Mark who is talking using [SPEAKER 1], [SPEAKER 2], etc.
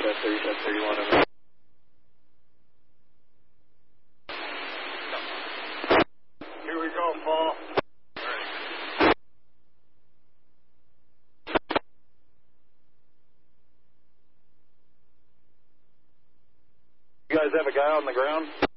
[SPEAKER 1] 31 in there. Here we go, Paul. You guys have a guy on the ground?